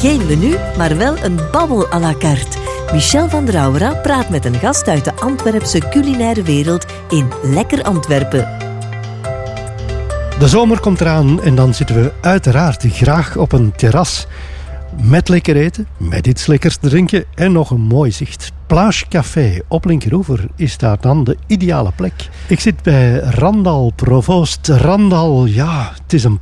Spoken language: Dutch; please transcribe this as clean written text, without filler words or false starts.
Geen menu, maar wel een babbel à la carte. Michel van der Auwera praat met een gast uit de Antwerpse culinaire wereld in Lekker Antwerpen. De zomer komt eraan en dan zitten we uiteraard graag op een terras. Met lekker eten, met iets lekkers drinken en nog een mooi zicht. Plage Café op Linkeroever is daar dan de ideale plek. Ik zit bij Randal Provoost. Randal, ja, het is een